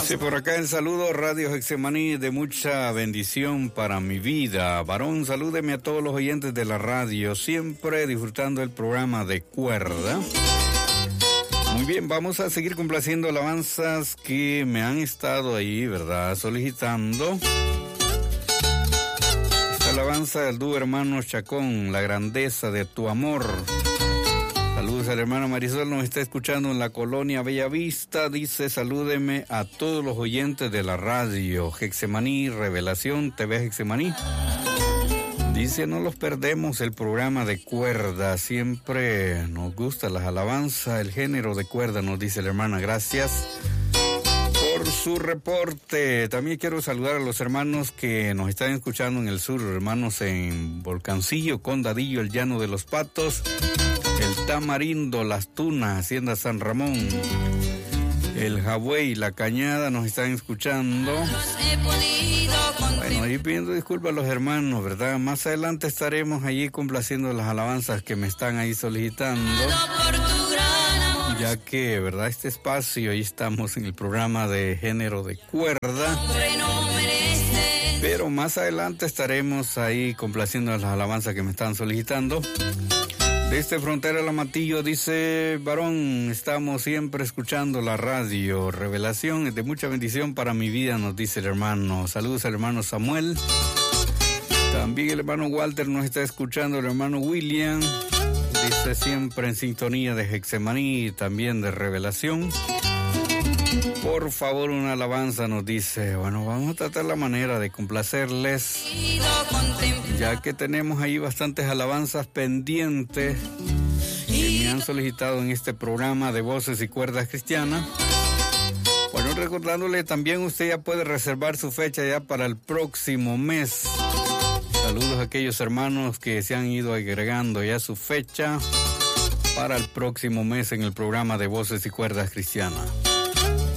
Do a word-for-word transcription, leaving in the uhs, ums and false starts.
Dice por acá el saludo, Radio Getsemaní, de mucha bendición para mi vida. Varón, salúdeme a todos los oyentes de la radio, siempre disfrutando el programa de Cuerda. Muy bien, vamos a seguir complaciendo alabanzas que me han estado ahí, ¿verdad?, solicitando. Esta alabanza del dúo Hermanos Chacón, La grandeza de tu amor. Saludos a la hermana Marisol, nos está escuchando en la colonia Bellavista. Dice, salúdeme a todos los oyentes de la radio Getsemaní, Revelación T V Getsemaní. Dice, no los perdemos el programa de Cuerda, siempre nos gusta las alabanzas, el género de Cuerda, nos dice la hermana. Gracias por su reporte. También quiero saludar a los hermanos que nos están escuchando en el sur, hermanos en Volcancillo, Condadillo, el Llano de los Patos, el Tamarindo, Las Tunas, Hacienda San Ramón, el Jagüey, La Cañada, nos están escuchando. Bueno, y pidiendo disculpas a los hermanos, ¿verdad? Más adelante estaremos allí complaciendo las alabanzas que me están ahí solicitando, ya que, ¿verdad?, este espacio, ahí estamos en el programa de género de Cuerda. Pero más adelante estaremos ahí complaciendo las alabanzas que me están solicitando. Desde Frontera La Matillo, dice, varón, estamos siempre escuchando la radio Revelación, es de mucha bendición para mi vida, nos dice el hermano. Saludos al hermano Samuel. También el hermano Walter nos está escuchando, el hermano William. Dice, siempre en sintonía de Getsemaní y también de Revelación. Por favor, una alabanza, nos dice. Bueno, vamos a tratar la manera de complacerles, ya que tenemos ahí bastantes alabanzas pendientes que me han solicitado en este programa de Voces y Cuerdas Cristianas. Bueno, recordándole también, usted ya puede reservar su fecha ya para el próximo mes. Saludos a aquellos hermanos que se han ido agregando ya su fecha para el próximo mes en el programa de Voces y Cuerdas Cristianas.